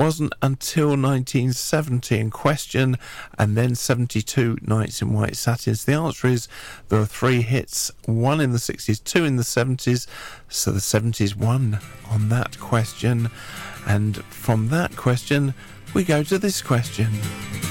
wasn't until 1970 in question, and then 72 Nights in White Satins. The answer is there are 3 hits, 1 in the 60s, 2 in the 70s, so the 70s won on that question. And from that question we go to this question.